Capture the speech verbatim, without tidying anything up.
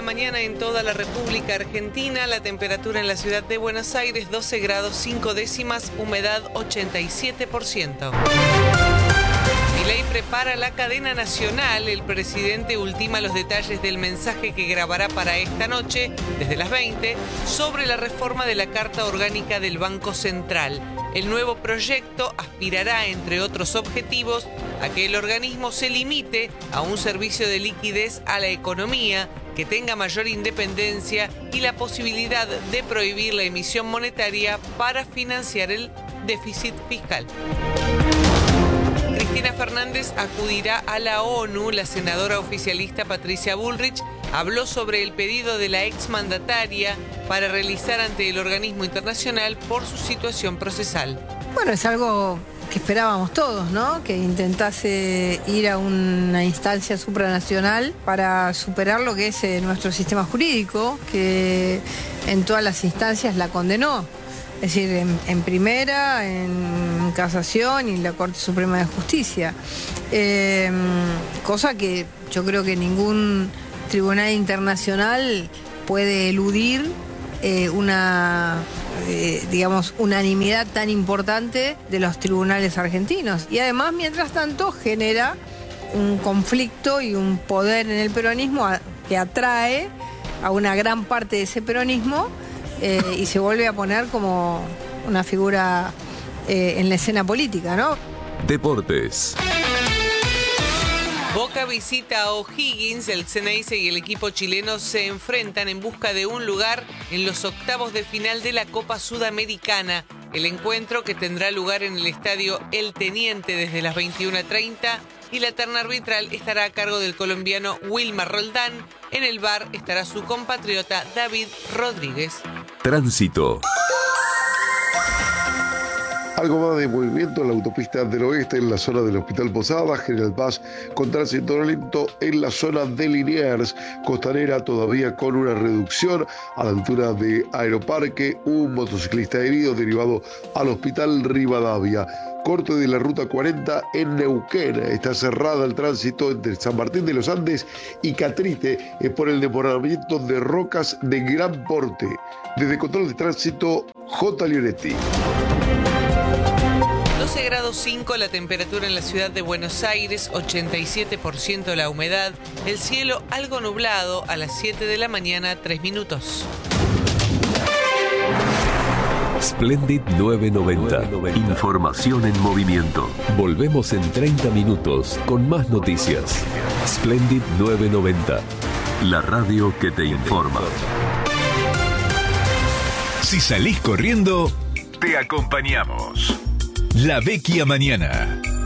mañana en toda la República Argentina. La temperatura en la ciudad de Buenos Aires, doce grados cinco décimas, humedad ochenta y siete por ciento. Milei prepara la cadena nacional. El presidente ultima los detalles del mensaje que grabará para esta noche, desde las veinte, sobre la reforma de la Carta Orgánica del Banco Central. El nuevo proyecto aspirará, entre otros objetivos, a que el organismo se limite a un servicio de liquidez a la economía, que tenga mayor independencia y la posibilidad de prohibir la emisión monetaria para financiar el déficit fiscal. Cristina Fernández acudirá a la ONU. La senadora oficialista Patricia Bullrich habló sobre el pedido de la exmandataria para realizar ante el organismo internacional por su situación procesal. Bueno, es algo que esperábamos todos, ¿no? Que intentase ir a una instancia supranacional para superar lo que es eh, nuestro sistema jurídico, que en todas las instancias la condenó. Es decir, en, en primera, en casación y la Corte Suprema de Justicia. Eh, cosa que yo creo que ningún tribunal internacional puede eludir eh, una, eh, digamos, unanimidad tan importante de los tribunales argentinos. Y además, mientras tanto, genera un conflicto y un poder en el peronismo a, que atrae a una gran parte de ese peronismo eh, y se vuelve a poner como una figura eh, en la escena política, ¿no? Deportes. Boca visita a O'Higgins. El Ceneice y el equipo chileno se enfrentan en busca de un lugar en los octavos de final de la Copa Sudamericana. El encuentro, que tendrá lugar en el estadio El Teniente desde las veintiuna treinta, y la terna arbitral estará a cargo del colombiano Wilmar Roldán. En el V A R estará su compatriota David Rodríguez. Tránsito. Algo más de movimiento en la autopista del oeste, en la zona del Hospital Posada, General Paz, con tránsito lento en la zona de Liniers, Costanera todavía con una reducción a la altura de Aeroparque, un motociclista herido derivado al Hospital Rivadavia. Corte de la ruta cuarenta en Neuquén, está cerrada el tránsito entre San Martín de los Andes y Catrite es por el deporamiento de rocas de gran porte. Desde Control de Tránsito, J. Lionetti. doce grados cinco la temperatura en la ciudad de Buenos Aires, ochenta y siete por ciento la humedad, el cielo algo nublado. A las siete de la mañana, tres minutos. Splendid nueve noventa. Información en movimiento. Volvemos en treinta minutos con más noticias. Splendid nueve noventa. La radio que te informa. Si salís corriendo, te acompañamos. La Vecchia Mañana.